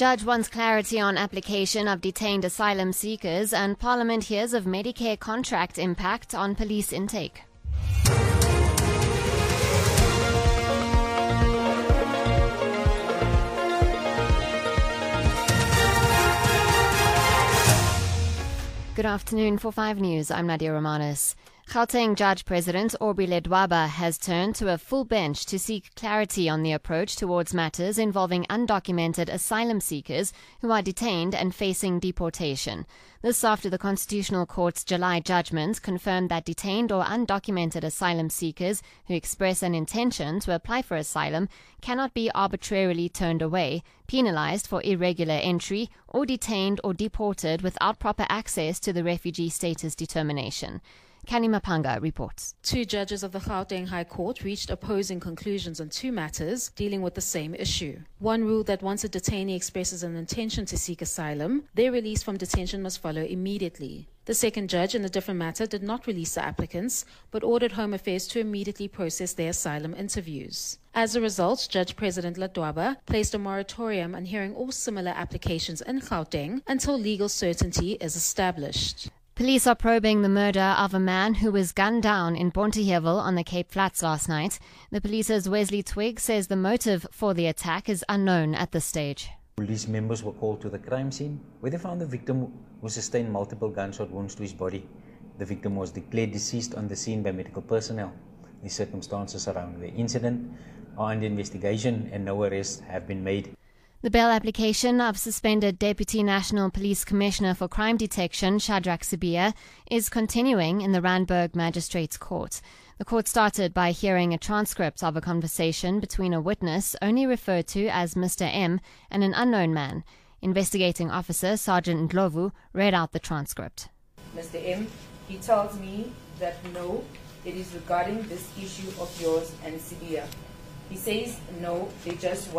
Judge wants clarity on application of detained asylum seekers, and Parliament hears of Medicare contract impact on police intake. Good afternoon. For 5 News, I'm Nadia Romanis. Gauteng Judge President Aubrey Ledwaba has turned to a full bench to seek clarity on the approach towards matters involving undocumented asylum seekers who are detained and facing deportation. This after the Constitutional Court's July judgment confirmed that detained or undocumented asylum seekers who express an intention to apply for asylum cannot be arbitrarily turned away, penalized for irregular entry, or detained or deported without proper access to the refugee status determination. Kani Mapanga reports. 2 judges of the Gauteng High Court reached opposing conclusions on 2 matters dealing with the same issue. One ruled that once a detainee expresses an intention to seek asylum, their release from detention must follow immediately. The second judge in a different matter did not release the applicants, but ordered Home Affairs to immediately process their asylum interviews. As a result, Judge President Ledwaba placed a moratorium on hearing all similar applications in Gauteng until legal certainty is established. Police are probing the murder of a man who was gunned down in Bonteheuwel on the Cape Flats last night. The police's Wesley Twigg says the motive for the attack is unknown at this stage. Police members were called to the crime scene, where they found the victim who sustained multiple gunshot wounds to his body. The victim was declared deceased on the scene by medical personnel. The circumstances around the incident are under investigation and no arrests have been made. The bail application of suspended Deputy National Police Commissioner for Crime Detection, Shadrack Sibiya, is continuing in the Randburg Magistrates Court. The court started by hearing a transcript of a conversation between a witness only referred to as Mr. M and an unknown man. Investigating officer Sergeant Ndlovu read out the transcript. Mr. M, he tells me that no, it is regarding this issue of yours and Sibiya. He says no, they just want